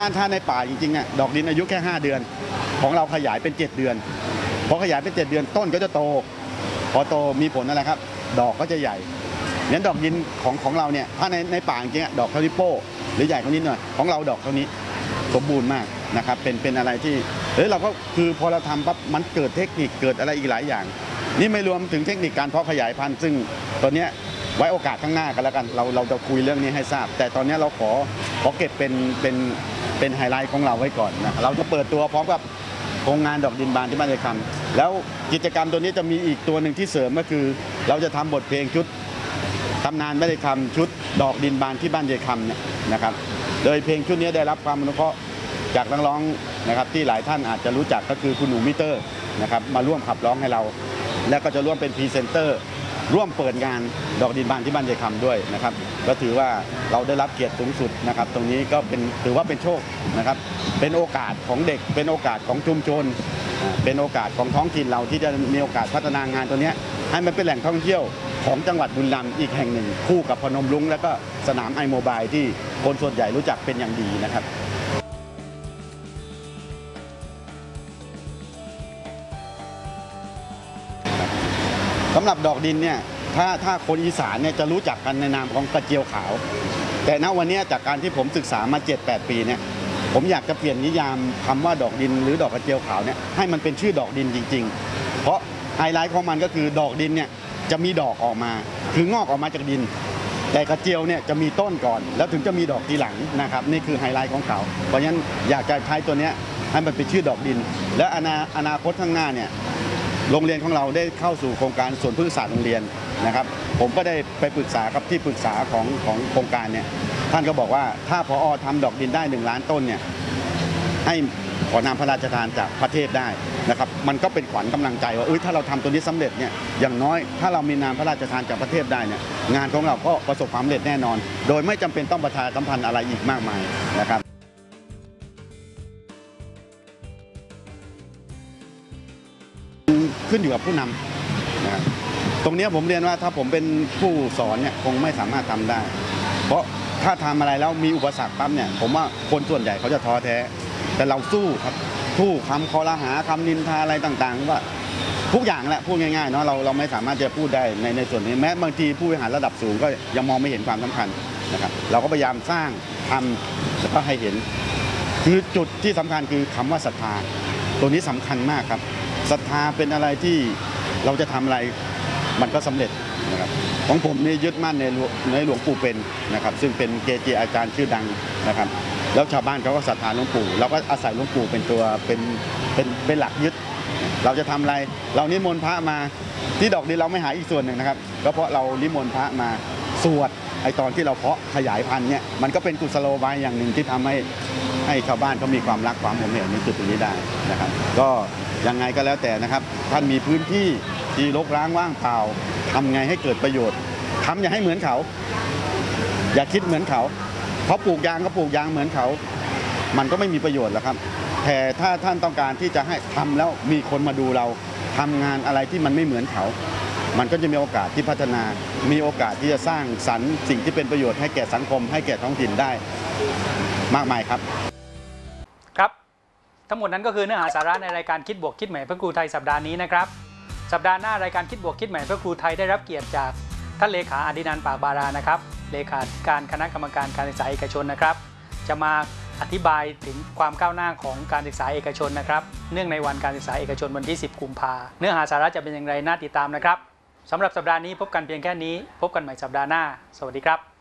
ถ้าในป่าจริงๆเนี่ยดอกดินอายุแค่5 เดือนของเราขยายเป็น7 เดือนพอขยายเป็น7 เดือนต้นก็จะโตพอโตมีผลอะไรครับดอกก็จะใหญ่งั้นดอกดินของเราเนี่ยถ้าในป่าจริงๆดอกเท่านิ้วโป้หรือใหญ่กว่านี้หน่อยของเราดอกเท่านี้สมบูรณ์มากนะครับเป็นอะไรที่เราก็คือพอเราทำปั๊บมันเกิดเทคนิคเกิดอะไรอีกหลายอย่างนี่ไม่รวมถึงเทคนิคการเพาะขยายพันธุ์ซึ่งตอนนี้ไว้โอกาสข้างหน้ากันแล้วกันเราจะคุยเรื่องนี้ให้ทราบแต่ตอนนี้เราขอเก็บเป็นไฮไลท์ของเราไว้ก่อนนะเราจะเปิดตัวพร้อมกับโครงงานดอกดินบานที่บ้านยายคำแล้วกิจกรรมตัวนี้จะมีอีกตัวหนึ่งที่เสริมก็คือเราจะทำบทเพลงชุดตำนานบ้านยายคำชุดดอกดินบานที่บ้านยายคำเนี่ยนะครับโดยเพลงชุดนี้ได้รับความอนุเคราะห์จากนักร้องนะครับที่หลายท่านอาจจะรู้จักก็คือคุณหนูมิเตอร์นะครับมาร่วมขับร้องให้เราและก็จะร่วมเป็นพรีเซนเตอร์ร่วมเปิดงานดอกดินบานที่บ้านยายคำด้วยนะครับก็ถือว่าเราได้รับเกียรติสูงสุดนะครับตรงนี้ก็ถือว่าเป็นโชคนะครับเป็นโอกาสของเด็กเป็นโอกาสของชุมชนเป็นโอกาสของท้องถิ่นเราที่จะมีโอกาสพัฒนางานตัวนี้ให้มันเป็นแหล่งท่องเที่ยวของจังหวัดบุรีรัมย์อีกแห่งหนึ่งคู่กับพนมรุ้งและก็สนามไอโมบายที่คนส่วนใหญ่รู้จักเป็นอย่างดีนะครับสำหรับดอกดินเนี่ยถ้าคนอีสานเนี่ยจะรู้จักกันในนามของกระเจียวขาวแต่ณวันนี้จากการที่ผมศึกษามา 7-8 ปีเนี่ยผมอยากจะเปลี่ยนนิยามคำว่าดอกดินหรือดอกกระเจียวขาวเนี่ยให้มันเป็นชื่อดอกดินจริงๆเพราะไฮไลท์ของมันก็คือดอกดินเนี่ยจะมีดอกออกมาคืองอกออกมาจากดินแต่กระเจียวเนี่ยจะมีต้นก่อนแล้วถึงจะมีดอกทีหลังนะครับนี่คือไฮไลท์ของเขาเพราะฉะนั้นอยากจะใช้ตัวนี้ให้มันเป็นชื่อดอกดินและอนาคตข้างหน้าเนี่ยโรงเรียนของเราได้เข้าสู่โครงการสวนพฤกษศาสตร์โรงเรียนนะครับผมก็ได้ไปปรึกษากับที่ปรึกษาของโครงการเนี่ยท่านก็บอกว่าถ้าผอ.ทำดอกดินได้1 ล้านต้นเนี่ยให้ขอนามพระราชทานจากพระเทพได้นะครับมันก็เป็นขวัญกำลังใจว่าถ้าเราทำตัวนี้สำเร็จเนี่ยอย่างน้อยถ้าเรามีนามพระราชทานจากพระเทพได้เนี่ยงานของเราก็ประสบความสำเร็จแน่นอนโดยไม่จำเป็นต้องประชาสัมพันธ์อะไรอีกมากมายนะครับขึ้นอยู่กับผู้นำนะตรงนี้ผมเรียนว่าถ้าผมเป็นผู้สอนเนี่ยคงไม่สามารถทำได้เพราะถ้าทำอะไรแล้วมีอุปสรรคปั๊บเนี่ยผมว่าคนส่วนใหญ่เขาจะท้อแท้แต่เราสู้ครับสู้คำคอรหาคำนินทาอะไรต่างๆว่าทุกอย่างแหละพูดง่ายๆเนาะเราไม่สามารถจะพูดได้ในส่วนนี้แม้บางทีผู้บริหารระดับสูงก็ยังมองไม่เห็นความสำคัญนะครับเราก็พยายามสร้างทำแล้วก็ให้เห็นคือจุดที่สำคัญคือคำว่าศรัทธาตัวนี้สำคัญมากครับศรัทธาเป็นอะไรที่เราจะทำอะไรมันก็สำเร็จนะครับของผมนี่ยึดมั่นในหลวงปู่เป็นนะครับซึ่งเป็นเกจิอาจารย์ชื่อดังนะครับแล้วชาวบ้านเขาก็ศรัทธาหลวงปู่เราก็อาศัยหลวงปู่เป็นตัวเป็นหลักยึดเราจะทำอะไรเรานิมนต์พระมาที่ดอกดินเราไม่หายอีกส่วนหนึ่งนะครับก็เพราะเรานิมนต์พระมาสวดไอตอนที่เราเพาะขยายพันธุ์เนี่ยมันก็เป็นกุศโลบายอย่างหนึ่งที่ทำให้ชาวบ้านเขามีความรักความห่วงใยในจุดนี้ได้นะครับก็ยังไงก็แล้วแต่นะครับท่านมีพื้นที่ที่รกร้างว่างเปล่าทำไงให้เกิดประโยชน์ทำอย่าให้เหมือนเขาอย่าคิดเหมือนเขาเพราะปลูกยางก็ปลูกยางเหมือนเขามันก็ไม่มีประโยชน์หรอกครับแต่ถ้าท่านต้องการที่จะให้ทำแล้วมีคนมาดูเราทำงานอะไรที่มันไม่เหมือนเขามันก็จะมีโอกาสที่พัฒนามีโอกาสที่จะสร้างสรรค์สิ่งที่เป็นประโยชน์ให้แก่สังคมให้แก่ท้องถิ่นได้มากมายครับครับทั้งหมดนั้นก็คือเนื้อหาสาระในรายการคิดบวกคิดใหม่เพื่อครูไทยสัปดาห์นี้นะครับสัปดาห์หน้ารายการคิดบวกคิดใหม่เพื่อครูไทยได้รับเกียรติจากท่านเลขาอดินันท์ปากบารานะครับเลขาธิการคณะกรรมการการศึกษาเอกชนนะครับจะมาอธิบายถึงความก้าวหน้าของการศึกษาเอกชนนะครับเนื่องในวันการศึกษาเอกชนวันที่10 กุมภาพันธ์เนื้อหาสาระจะเป็นอย่างไรน่าติดตามนะครับสำหรับสัปดาห์นี้พบกันเพียงแค่นี้พบกันใหม่สัปดาห์หน้าสวัสดีครับ